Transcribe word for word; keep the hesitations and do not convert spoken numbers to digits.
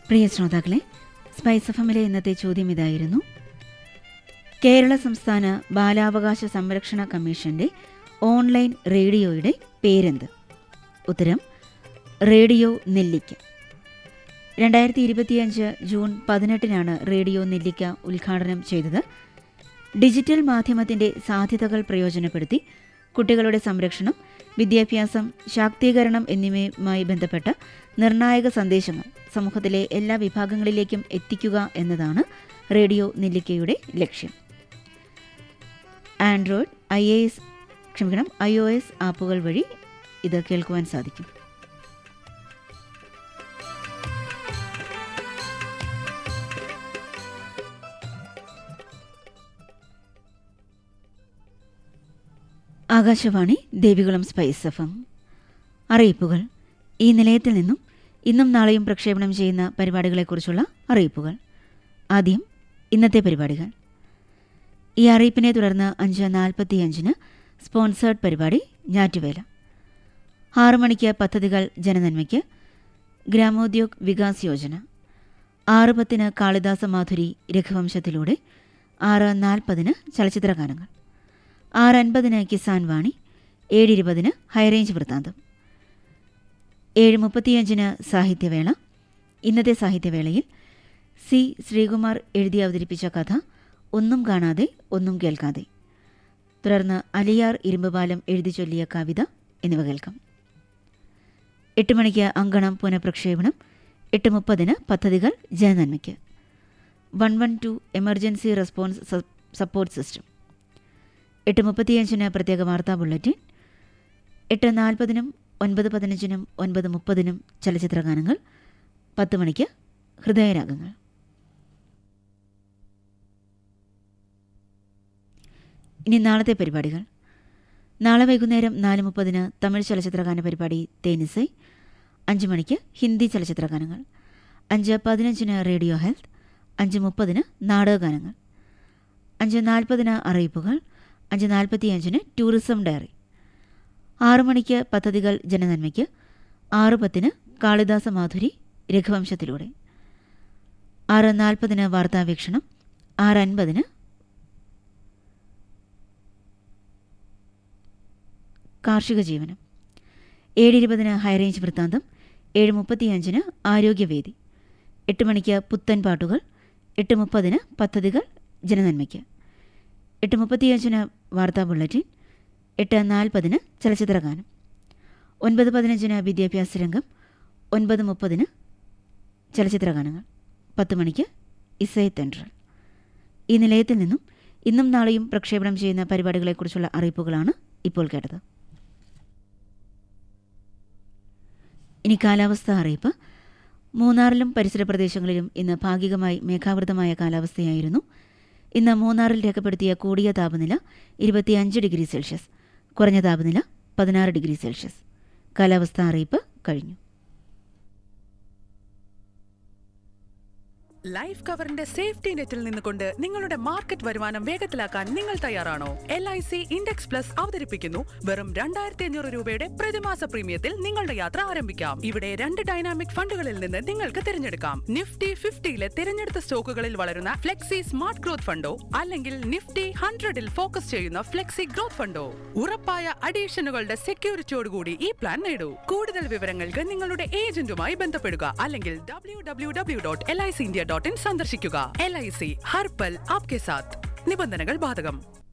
പ്രിയ ശ്രോതാക്കളെ, spice F എമ്മിലെ ഇന്നത്തെ ചോദ്യം ഇതായിരുന്നു: കേരള സംസ്ഥാന ബാലാവകാശ സംരക്ഷണ കമ്മീഷന്റെ ഓൺലൈൻ റേഡിയോയുടെ പേരെന്ത്? ഉത്തരം റേഡിയോ നെല്ലിക്ക. രണ്ടായിരത്തി ഇരുപത്തിയഞ്ച് ജൂൺ പതിനെട്ടിനാണ് റേഡിയോ നെല്ലിക്ക ഉദ്ഘാടനം ചെയ്തത്. ഡിജിറ്റൽ മാധ്യമത്തിന്റെ സാധ്യതകൾ പ്രയോജനപ്പെടുത്തി കുട്ടികളുടെ സംരക്ഷണം, വിദ്യാഭ്യാസം, ശാക്തീകരണം എന്നിവയുമായി ബന്ധപ്പെട്ട നിർണായക സന്ദേശങ്ങൾ സമൂഹത്തിലെ എല്ലാ വിഭാഗങ്ങളിലേക്കും എത്തിക്കുക എന്നതാണ് റേഡിയോ നെല്ലിക്കയുടെ ലക്ഷ്യം. ആൻഡ്രോയിഡ്, ഐ എ എസ് ക്ഷമിക്കണം ഐ ഒ എസ് ആപ്പുകൾ വഴി ഇത് കേൾക്കുവാൻ സാധിക്കും. Akashvani Devikulam spice F M. അറിയിപ്പുകൾ. ഈ നിലയത്തിൽ നിന്നും ഇന്നും നാളെയും പ്രക്ഷേപണം ചെയ്യുന്ന പരിപാടികളെക്കുറിച്ചുള്ള അറിയിപ്പുകൾ. ആദ്യം ഇന്നത്തെ പരിപാടികൾ. ഈ അറിയിപ്പിനെ തുടർന്ന് അഞ്ച് നാൽപ്പത്തിയഞ്ചിന് സ്പോൺസേർഡ് പരിപാടി ഞാറ്റുവേല. ആറു മണിക്ക് പദ്ധതികൾ ജനനന്മയ്ക്ക്, ഗ്രാമോദ്യോഗ് വികാസ് യോജന. ആറ് പത്തിന് കാളിദാസ മാധുരി രഘുവംശത്തിലൂടെ. ആറ് നാൽപ്പതിന് ചലച്ചിത്രഗാനങ്ങൾ. ആറ് അൻപതിന് കിസാൻ വാണി. ഏഴ് ഇരുപതിന് ഹൈറേഞ്ച് വൃത്താന്തം. ഏഴ് മുപ്പത്തിയഞ്ചിന് സാഹിത്യവേള. ഇന്നത്തെ സാഹിത്യവേളയിൽ സി ശ്രീകുമാർ എഴുതി അവതരിപ്പിച്ച കഥ ഒന്നും കാണാതെ ഒന്നും കേൾക്കാതെ. തുടർന്ന് അലിയാർ ഇരുമ്പുപാലം എഴുതി ചൊല്ലിയ കവിത എന്നിവ കേൾക്കാം. എട്ട് മണിക്ക് അങ്കണം പുനഃപ്രക്ഷേപണം. എട്ട് മുപ്പതിന് പദ്ധതികൾ ജനനന്മയ്ക്ക്. One one two emergency response support system. എട്ട് മുപ്പത്തിയഞ്ചിന് പ്രത്യേക വാർത്താ ബുള്ളറ്റിൻ. എട്ട് നാൽപ്പതിനും ഒൻപത് പതിനഞ്ചിനും ഒൻപത് മുപ്പതിനും ചലച്ചിത്രഗാനങ്ങൾ. പത്ത് മണിക്ക് ഹൃദയരാഗങ്ങൾ. ഇനി നാളത്തെ പരിപാടികൾ. നാളെ വൈകുന്നേരം നാല് മുപ്പതിന് തമിഴ് ചലച്ചിത്രഗാന പരിപാടി തേനിസൈ. അഞ്ച് മണിക്ക് ഹിന്ദി ചലച്ചിത്രഗാനങ്ങൾ. അഞ്ച് പതിനഞ്ചിന് റേഡിയോ ഹെൽത്ത്. അഞ്ച് മുപ്പതിന് നാടകഗാനങ്ങൾ. അഞ്ച് നാൽപ്പതിന് അറിയിപ്പുകൾ. അഞ്ച് നാൽപ്പത്തിയഞ്ചിന് ടൂറിസം ഡയറി. ആറു മണിക്ക് പദ്ധതികൾ ജനനന്മയ്ക്ക്. ആറ് പത്തിന് കാളിദാസ മാധുരി രഘുവംശത്തിലൂടെ. ആറ് നാൽപ്പതിന് വാർത്താവീക്ഷണം. ആറ് അൻപതിന് കാർഷിക ജീവനം. ഏഴ് ഇരുപതിന് ഹൈറേഞ്ച് വൃത്താന്തം. ഏഴ് മുപ്പത്തിയഞ്ചിന് ആരോഗ്യവേദി. എട്ട് മണിക്ക് പുത്തൻ പാട്ടുകൾ. എട്ട് മുപ്പതിന് പദ്ധതികൾ ജനനന്മയ്ക്ക്. എട്ട് മുപ്പത്തിയഞ്ചിന് വാർത്താ ബുള്ളറ്റിൻ. എട്ട് നാൽപ്പതിന് ചലച്ചിത്രഗാനം. ഒൻപത് പതിനഞ്ചിന് വിദ്യാഭ്യാസ രംഗം. ഒൻപത് മുപ്പതിന് ചലച്ചിത്രഗാനങ്ങൾ. പത്ത് മണിക്ക് ഇസൈ തെൻട്രൽ. ഈ നിലയത്തിൽ നിന്നും ഇന്നും നാളെയും പ്രക്ഷേപണം ചെയ്യുന്ന പരിപാടികളെക്കുറിച്ചുള്ള അറിയിപ്പുകളാണ് ഇപ്പോൾ കേട്ടത്. ഇനി കാലാവസ്ഥ അറിയിപ്പ്. മൂന്നാറിലും പരിസര പ്രദേശങ്ങളിലും ഇന്ന് ഭാഗികമായി മേഘാവൃതമായ കാലാവസ്ഥയായിരുന്നു. ഇന്ന് മൂന്നാറിൽ രേഖപ്പെടുത്തിയ കൂടിയ താപനില ഇരുപത്തിയഞ്ച് ഡിഗ്രി സെൽഷ്യസ്, കുറഞ്ഞ താപനില പതിനാറ് ഡിഗ്രി സെൽഷ്യസ്. കാലാവസ്ഥാ അറിയിപ്പ് കഴിഞ്ഞു. ലൈഫ് കവറിന്റെ സേഫ്റ്റി നെറ്റിൽ നിന്നുകൊണ്ട് നിങ്ങളുടെ മാർക്കറ്റ് വരുമാനം വേഗത്തിലാക്കാൻ നിങ്ങൾ തയ്യാറാണോ? L I C index plus അവതരിപ്പിക്കുന്നു വെറും രണ്ടായിരത്തി അഞ്ഞൂറ് രൂപയുടെ പ്രതിമാസ പ്രീമിയത്തിൽ നിങ്ങളുടെ യാത്ര ആരംഭിക്കാം. ഇവിടെ രണ്ട് ഡൈനാമിക് ഫണ്ടുകളിൽ നിന്ന് നിങ്ങൾക്ക് തിരഞ്ഞെടുക്കാം. നിഫ്റ്റി ഫിഫ്റ്റിയിലെ തിരഞ്ഞെടുത്ത സ്റ്റോക്കുകളിൽ വളരുന്ന ഫ്ലെക്സി സ്മാർട്ട് ഗ്രോത്ത് ഫണ്ടോ അല്ലെങ്കിൽ നിഫ്റ്റി ഹൺഡ്രഡിൽ ഫോക്കസ് ചെയ്യുന്ന ഫ്ലെക്സി ഗ്രോത്ത് ഫണ്ടോ. ഉറപ്പായ അഡീഷനുകളുടെ സെക്യൂരിറ്റിയോടുകൂടി ഈ പ്ലാൻ നേടൂ. കൂടുതൽ വിവരങ്ങൾക്ക് നിങ്ങളുടെ ഏജന്റുമായി ബന്ധപ്പെടുക അല്ലെങ്കിൽ W W W dot L I C India dot in സന്ദർശിക്കുക. എൽ ഐ സി ഹർപൽ ആപ്കെ സാത്ത്. നിബന്ധനകൾ ബാധകം.